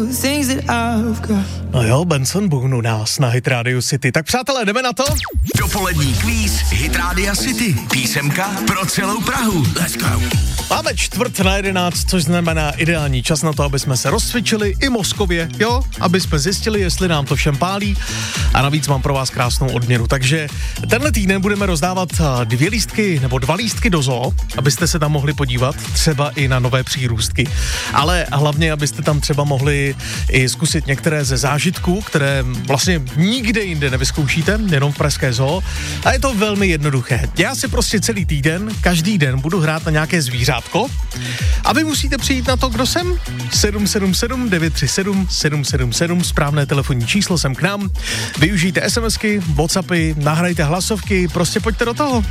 No jo, Benson Boone u nás na Hit Radio City. Tak přátelé, jdeme na to? Dopolední kvíz Hit Radio City. Písemka pro celou Prahu. Let's go. Máme 10:45, což znamená ideální čas na to, aby jsme se rozcvičili i mozkově, jo? Aby jsme zjistili, jestli nám to všem pálí. A navíc mám pro vás krásnou odměnu. Takže tenhle týden budeme rozdávat 2 lístky do zoo, abyste se tam mohli podívat, třeba i na nové přírůstky. Ale hlavně, abyste tam třeba mohli i zkusit některé ze zážitků, které vlastně nikde jinde nevyzkoušíte, jenom v pražské zoo. A je to velmi jednoduché. Já si prostě celý týden, každý den budu hrát na nějaké zvířátko a vy musíte přijít na to, kdo jsem. 777 937 777, správné telefonní číslo sem k nám. Využijte SMSky, WhatsAppy, nahrajte hlasovky, prostě pojďte do toho.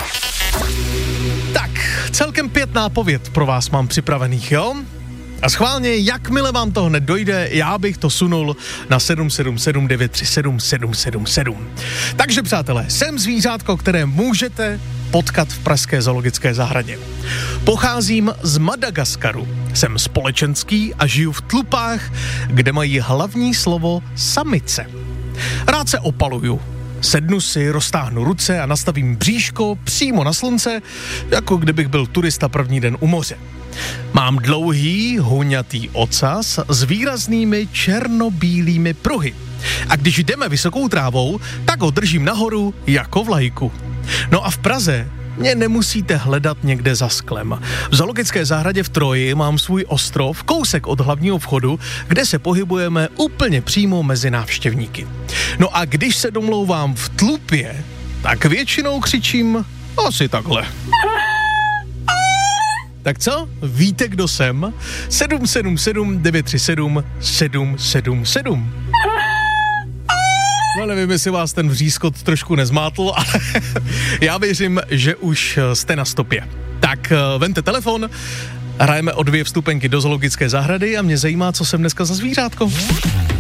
Tak, celkem 5 nápověd pro vás mám připravených, jo? A schválně, jakmile vám to hned dojde, já bych to sunul na 777 937 777. Takže přátelé, jsem zvířátko, které můžete potkat v pražské zoologické zahradě. Pocházím z Madagaskaru. Jsem společenský a žiju v tlupách, kde mají hlavní slovo samice. Rád se opaluju. Sednu si, roztáhnu ruce a nastavím bříško přímo na slunce, jako kdybych byl turista první den u moře. Mám dlouhý, huňatý ocas s výraznými černobílými pruhy. A když jdeme vysokou trávou, tak ho držím nahoru jako vlajku. No a v Praze mě nemusíte hledat někde za sklem. V zoologické zahradě v Troji mám svůj ostrov, kousek od hlavního vchodu, kde se pohybujeme úplně přímo mezi návštěvníky. No a když se domlouvám v tlupě, tak většinou křičím asi takhle. Tak co? Víte, kdo jsem? 777 937 777. No nevím, jestli vás ten vřískot trošku nezmátl, ale já věřím, že už jste na stopě. Tak vemte telefon, hrajeme o 2 vstupenky do zoologické zahrady a mě zajímá, co jsem dneska za zvířátko.